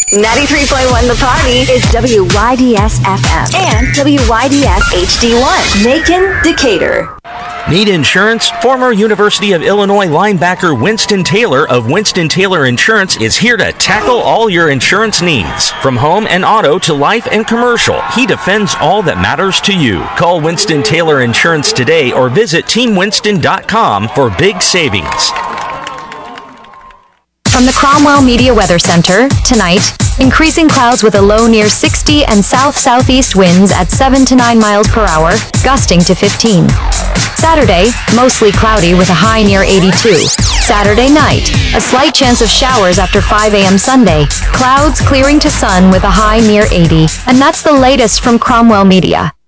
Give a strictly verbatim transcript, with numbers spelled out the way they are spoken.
ninety-three point one The Party is W Y D S F M and W Y D S H D one. Macon, Decatur. Need insurance? Former University of Illinois linebacker Winston Taylor of Winston Taylor Insurance is here to tackle all your insurance needs. From home and auto to life and commercial, he defends all that matters to you. Call Winston Taylor Insurance today or visit team winston dot com for big savings. From the Cromwell Media Weather Center, tonight, increasing clouds with a low near sixty and south-southeast winds at seven to nine miles per hour, gusting to fifteen. Saturday, mostly cloudy with a high near eighty-two. Saturday night, a slight chance of showers after five a.m. Sunday. Clouds clearing to sun with a high near eighty. And that's the latest from Cromwell Media.